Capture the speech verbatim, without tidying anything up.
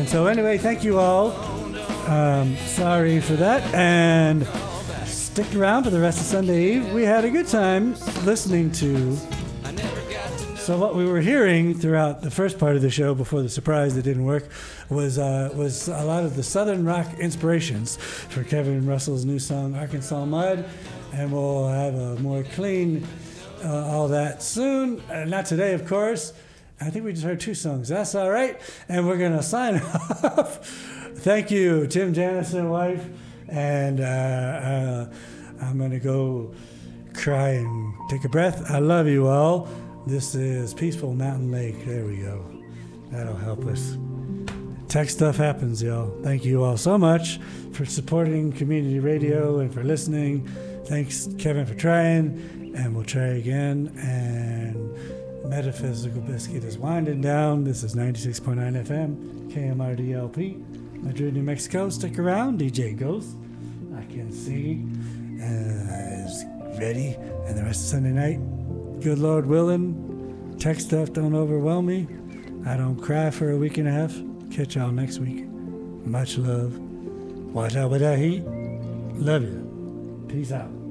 And so anyway, thank you all. Um, sorry for that. And stick around for the rest of Sunday Eve. We had a good time listening to... So what we were hearing throughout the first part of the show before the surprise that didn't work was uh, was a lot of the Southern rock inspirations for Kevin Russell's new song, Arkansas Mud. And we'll have a more clean uh, all that soon. Uh, not today, of course. I think we just heard two songs. That's all right. And we're going to sign off. Thank you, Tim Janison, wife. And uh, uh, I'm going to go cry and take a breath. I love you all. This is Peaceful Mountain Lake. There we go. That'll help us. Tech stuff happens, y'all. Thank you all so much for supporting community radio and for listening. Thanks, Kevin, for trying. And we'll try again. And Metaphysical Biscuit is winding down. This is ninety-six point nine F M, K M R D L P, Madrid, New Mexico. Stick around. D J Ghost, I Can See, uh, is ready. And the rest of Sunday night, good Lord willing, tech stuff don't overwhelm me. I don't cry for a week and a half. Catch y'all next week. Much love. Watch out with that heat. Love you. Peace out.